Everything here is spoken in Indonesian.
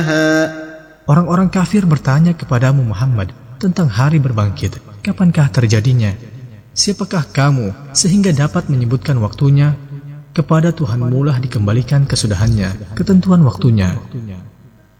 Orang-orang kafir bertanya kepadamu Muhammad tentang hari berbangkit, kapankah terjadinya? Siapakah kamu sehingga dapat menyebutkan waktunya? Kepada Tuhanmu lah dikembalikan kesudahannya, ketentuan waktunya.